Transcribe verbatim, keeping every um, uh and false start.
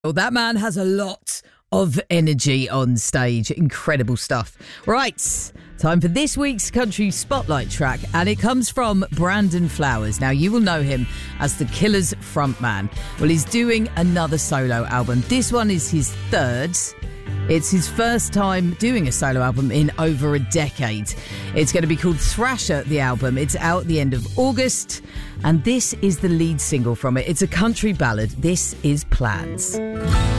Well, that man has a lot of energy on stage. Incredible stuff. Right, time for this week's Country Spotlight track, and it comes from Brandon Flowers. Now, you will know him as the Killers frontman. Well, he's doing another solo album. This one is his third. It's his first time doing a solo album in over a decade. It's going to be called Thrasher, the album. It's out at the end of August, and this is the lead single from it. It's a country ballad. This is Plans.